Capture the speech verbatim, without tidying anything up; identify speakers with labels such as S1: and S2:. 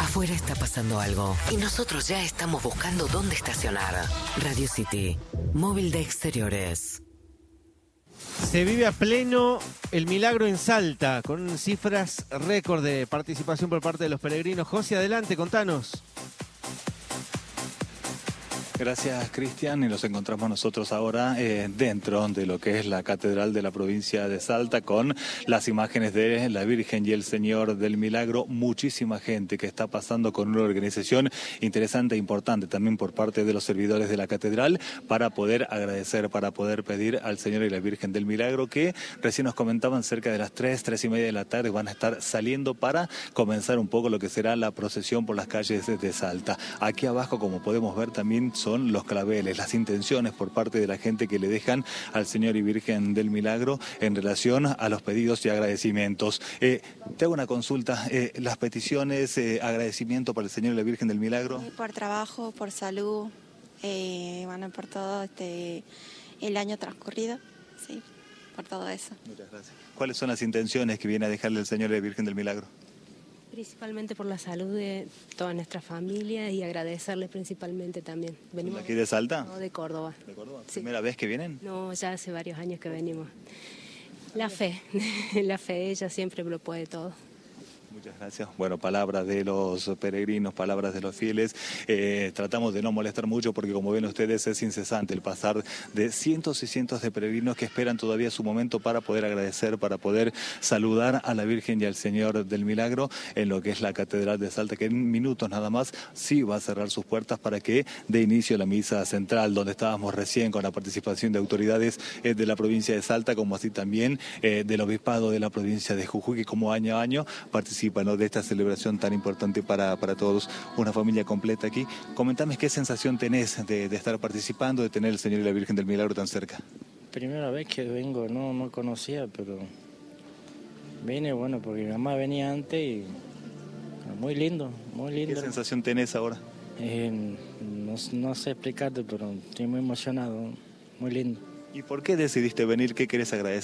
S1: Afuera está pasando algo y nosotros ya estamos buscando dónde estacionar. Radio City, móvil de exteriores.
S2: Se vive a pleno el milagro en Salta, con cifras récord de participación por parte de los peregrinos. José, adelante, contanos.
S3: Gracias, Cristian, y nos encontramos nosotros ahora eh, dentro de lo que es la Catedral de la provincia de Salta, con las imágenes de la Virgen y el Señor del Milagro. Muchísima gente que está pasando con una organización interesante e importante también por parte de los servidores de la Catedral, para poder agradecer, para poder pedir al Señor y la Virgen del Milagro, que recién nos comentaban cerca de las tres, tres y media de la tarde van a estar saliendo para comenzar un poco lo que será la procesión por las calles de Salta. Aquí abajo, como podemos ver, también son Son los claveles, las intenciones por parte de la gente que le dejan al Señor y Virgen del Milagro en relación a los pedidos y agradecimientos. Eh, te hago una consulta, eh, las peticiones, eh, agradecimiento para el Señor y la Virgen del Milagro.
S4: Por trabajo, por salud, eh, bueno, por todo este el año transcurrido, sí, por todo eso.
S3: Muchas gracias. ¿Cuáles son las intenciones que viene a dejarle el Señor y la Virgen del Milagro?
S5: Principalmente por la salud de toda nuestra familia y agradecerles principalmente también.
S3: ¿Venimos aquí de Salta?
S5: No, de Córdoba.
S3: ¿De Córdoba?
S5: Sí.
S3: ¿Primera vez que vienen?
S5: No, ya hace varios años que venimos. La fe, la fe, ella siempre lo puede todo.
S3: Muchas gracias. Bueno, palabras de los peregrinos, palabras de los fieles. Eh, tratamos de no molestar mucho porque, como ven ustedes, es incesante el pasar de cientos y cientos de peregrinos que esperan todavía su momento para poder agradecer, para poder saludar a la Virgen y al Señor del Milagro en lo que es la Catedral de Salta, que en minutos nada más sí va a cerrar sus puertas para que dé inicio a la misa central, donde estábamos recién con la participación de autoridades eh, de la provincia de Salta, como así también eh, del obispado de la provincia de Jujuy, que como año a año participa ¿no? de esta celebración tan importante para, para todos, una familia completa aquí. Comentame qué sensación tenés de, de estar participando, de tener el Señor y la Virgen del Milagro tan cerca.
S6: Primera vez que vengo, no, no conocía, pero vine, bueno, porque mi mamá venía antes y muy lindo, muy lindo.
S3: ¿Qué sensación tenés ahora?
S6: Eh, no, no sé explicarte, pero estoy muy emocionado, muy lindo.
S3: ¿Y por qué decidiste venir? ¿Qué querés agradecer?